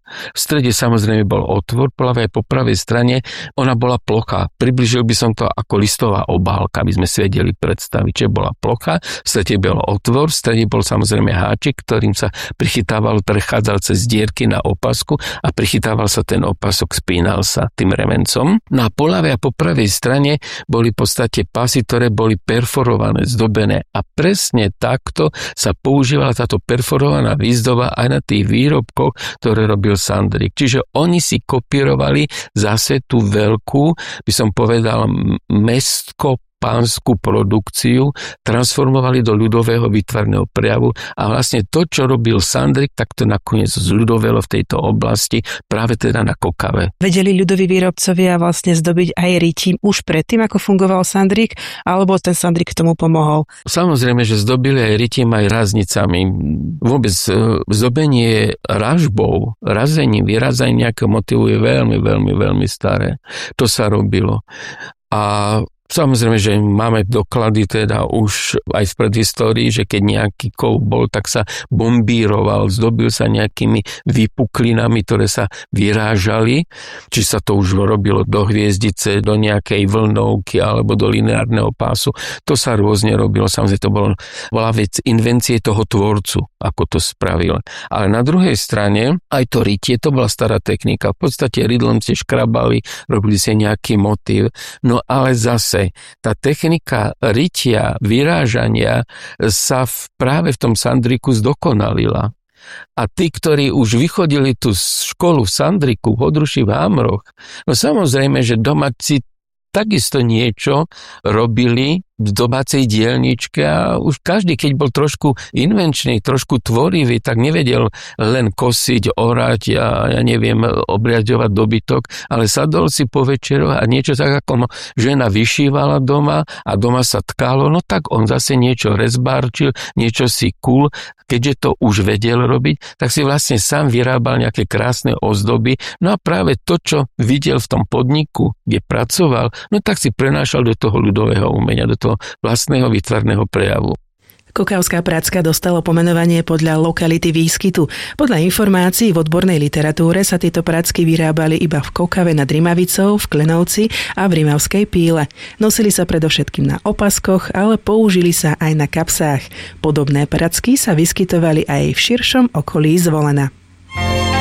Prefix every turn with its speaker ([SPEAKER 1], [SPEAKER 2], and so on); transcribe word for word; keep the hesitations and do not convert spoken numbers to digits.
[SPEAKER 1] V strede samozrejme bol otvor, po ľavej po pravej strane ona bola plocha. Približil by som to ako listová obálka, aby sme si vedeli predstaviť, že bola plocha, v strede bol otvor, v strede bol samozrejme háčik, ktorým sa prichytával, prechádzal cez dierky na opasku a prichytával sa ten opasok, spínal sa tým remencom. No a po ľavej a po pravej strane boli v podstate pasy, ktoré boli perforované, zdobené a presne takto sa používala táto perforovaná výzdoba aj na tých výrobkoch, ktoré robil Sandrick. Čiže oni si kopírovali zase tú veľkú, by som povedal, mestsko pánsku produkciu, transformovali do ľudového výtvarného prejavu a vlastne to, čo robil Sandrick, tak to nakoniec zľudovelo v tejto oblasti, práve teda na Kokave.
[SPEAKER 2] Vedeli ľudoví výrobcovia vlastne zdobiť aj rytím už predtým, ako fungoval Sandrick, alebo ten Sandrick k tomu pomohol?
[SPEAKER 1] Samozrejme, že zdobili aj rytím, aj ráznicami. Vôbec zdobenie ražbou, razením, vyrazaním nejakého motivu je veľmi, veľmi, veľmi staré. To sa robilo. A samozrejme, že máme doklady teda už aj v predhistórii, že keď nejaký kov bol, tak sa bombíroval, zdobil sa nejakými výpuklinami, ktoré sa vyrážali, či sa to už robilo do hviezdice, do nejakej vlnovky alebo do lineárneho pásu. To sa rôzne robilo, samozrejme to bolo, bola vec invencie toho tvorcu, ako to spravil. Ale na druhej strane aj to rytie, to bola stará technika. V podstate rydlom ste škrabali, robili si nejaký motív, no ale zase tá technika rytia, vyrážania sa v, práve v tom Sandricku zdokonalila. A tí, ktorí už vychodili tú školu v Sandricku, v Hodruši, v Hamroch, no samozrejme, že domáci takisto niečo robili v domácej dielničke a už každý, keď bol trošku invenčný, trošku tvorivý, tak nevedel len kosiť, orať a ja neviem, obriadovať dobytok, ale sadol si po večeru a niečo tak ako žena vyšívala doma a doma sa tkalo, no tak on zase niečo rezbárčil, niečo si kul, keďže to už vedel robiť, tak si vlastne sám vyrábal nejaké krásne ozdoby, no a práve to, čo videl v tom podniku, kde pracoval, no tak si prenášal do toho ľudového umenia, do toho vlastného výtvarného prejavu.
[SPEAKER 2] Kokavská pracka dostalo pomenovanie podľa lokality výskytu. Podľa informácií v odbornej literatúre sa tieto pracky vyrábali iba v Kokave nad Rimavicou, v Klenovci a v Rimavskej Píle. Nosili sa predovšetkým na opaskoch, ale použili sa aj na kapsách. Podobné pracky sa vyskytovali aj v širšom okolí Zvolena.